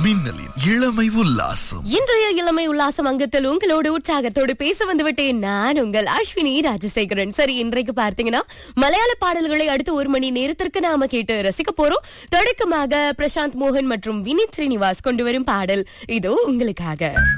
மின்னலின் இளமை உல்லாசம். இன்றைய இளமை உல்லாசம் அங்கத்தில் உங்களோடு உற்சாகத்தோடு பேச வந்துவிட்டேன் நான் உங்கள் அஸ்வினி ராஜசேகரன். சரி, இன்றைக்கு பார்த்தீங்கன்னா மலையாள பாடல்களை அடுத்து 1 மணி நேரத்திற்கு நாம கேட்டு ரசிக்க போறோம். தொடக்கமாக பிரசாந்த் மோகன் மற்றும் வினித் ஸ்ரீனிவாஸ் கொண்டு வரும் பாடல் இதோ உங்களுக்காக.